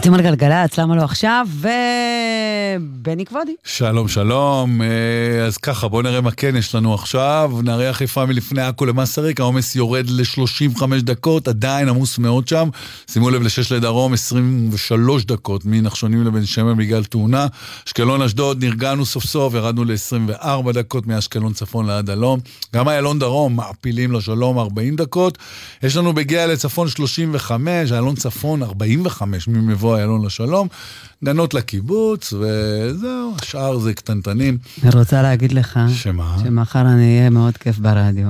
אתם על גלגלצ, למה לא עכשיו? ובני כבודי. שלום, שלום. אז ככה, בואו נראה מה כן יש לנו עכשיו. נערי החיפה מלפני עכו למסריק, העומס יורד ל-35 דקות, עדיין עמוס מאוד שם. שימו לב ל-6 לדרום, 23 דקות, מנחשונים לבן שמן בגלל תאונה. אשקלון אשדוד, נרגענו סוף סוף, ירדנו ל-24 דקות מאשקלון צפון לעד הלום. גם איילון דרום, מעפילים לשלום 40 דקות. יש לנו בגיע לצפון 35, איילון צפון 45, ממבוא איילון לשלום. גנות לקיבוץ, וזהו, השאר זה קטנטנים. אני רוצה להגיד לך, שמה? שמחר אני אהיה מאוד כיף ברדיו.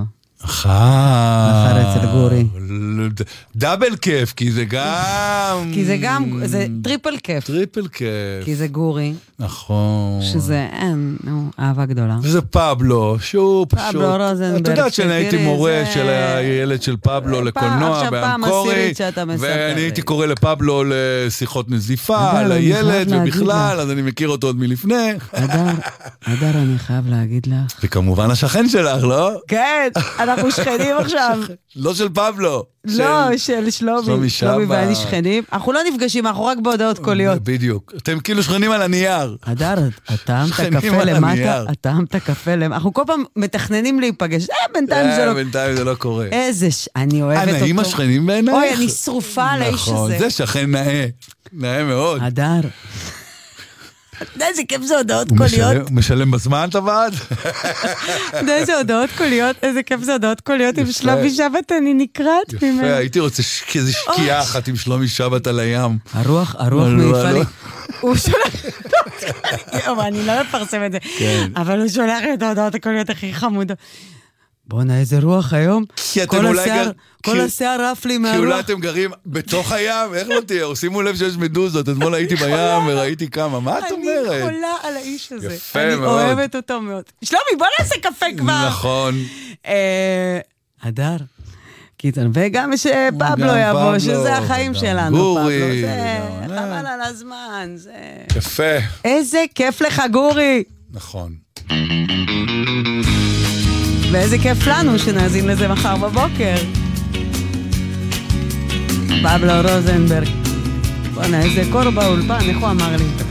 מחר אצל גורי. דאבל כיף, כי זה גם... כי זה גם, זה טריפל כיף. טריפל כיף. כי זה גורי. נכון. שזה, נו, אהבה גדולה. וזה פבלו, שהוא פשוט... פבלו רוזנברג. את יודעת שאני הייתי מורה של הילד של פבלו לקולנוע באנקורי, ואני הייתי קורא לפבלו לשיחות נזיפה, על הילד ובכלל, אז אני מכיר אותו עוד מלפני. אדר, אני חייב להגיד לך. וכמובן השכן שלך, לא? כן, אנחנו שכנים עכשיו. לא של פבלו. לא, של שלומי. שלומי ואני שכנים. אנחנו לא נפגשים, אנחנו רק בהודעות קוליות. בדיוק. אתם כאילו שכנים על הנייר. אדר, אתה קפה למטה, אתה קפה למטה. אנחנו כל פעם מתכננים להיפגש. בינתיים זה לא קורה. אני אוהבת אותו. הנאים השכנים בעינייך? אוי, אני שרופה על האיש הזה. נכון, זה שכן נאה. נאה מאוד. אדר. איזה כיף זה הודעות קוליות. הוא משלם בזמן את הוועד? איזה הודעות קוליות, איזה כיף זה הודעות קוליות עם שלומי שבת, אני נקראת ממנו. יפה, הייתי רוצה איזו שקיעה אחת עם שלומי שבת על הים. הרוח מעיפה לי. הוא שולח, אני לא מפרסם את זה, אבל הוא שולח לי את ההודעות הקוליות הכי חמודות. בוא'נה, איזה רוח היום. כל השיער רף לי מהרוח. כי אולי אתם גרים בתוך הים, איך לא תהיה? שימו לב שיש מדוזות, אתמול הייתי בים וראיתי כמה, מה את אומרת? אני חולה על האיש הזה. יפה מאוד. אני אוהבת אותו מאוד. שלומי, בוא נעשה קפה כבר. נכון. אדר. קיצון, וגם שפבלו יבוא, שזה החיים שלנו. גורי. זה חבל על הזמן, זה... יפה. איזה כיף לך, גורי. נכון. ואיזה כיף לנו שנאזין לזה מחר בבוקר. פבלו רוזנברג. בוא'נה, איזה קור באולפן, איך הוא אמר לי?